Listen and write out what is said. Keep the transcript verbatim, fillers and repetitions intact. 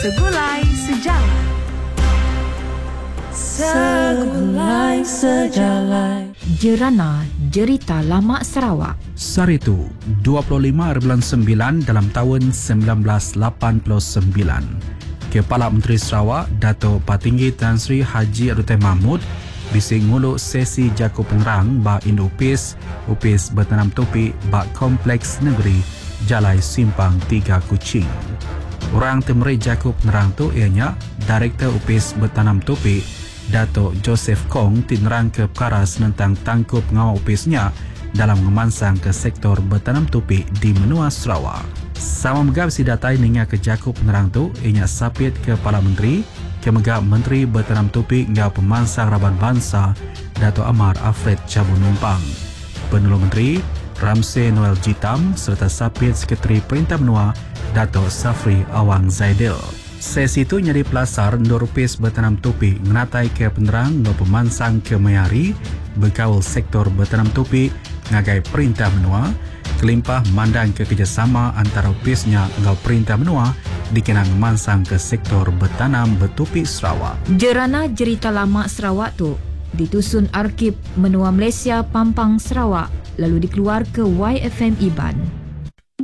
Segulai Sejarah. Segulai Sejarah. Jerana Jerita Lama Sarawak. Saritu, dua puluh lima hari bulan sembilan dalam tahun sembilan belas lapan puluh sembilan. Kepala Menteri Sarawak, Dato' Patinggi Tan Sri Haji Abdul Mahmud bising nguluk sesi jaku penerang ba Indo Upis, Upis bertanam topi ba Kompleks Negeri Jalai Simpang Tiga Kuching. Orang temeri jaku penerang tu ianya Direktur Upis bertanam topi Dato' Joseph Kong tinerang ke perkara senentang tangkup ngawal upisnya dalam memansang ke sektor bertanam topi di Menua Sarawak. Sama megap si datai ninga ke jaku penerang tu ianya sapit ke Kepala Menteri ke megap Menteri bertanam topi ngau pemansang Raban Bangsa Dato' Amar Alfred Cabun Numpang. Penolong Menteri Ramsey Noel Jitam serta sapit Sekretari Perintah Menua Dato' Safri Awang Zaidil. Sesi itu nyari pelasar Ndorupis bertanam topi menatai ke penerang ngau pemansang ke Mayari berkawal sektor bertanam topi ngagai Perintah Menua kelimpah mandang ke kerjasama antara upisnya ngau Perintah Menua dikenang mansang ke sektor bertanam bertopi Sarawak. Jerana Jerita Lama Sarawak tu ditusun Arkib Menua Malaysia Pampang Sarawak lalu dikeluar ke Y F M Iban.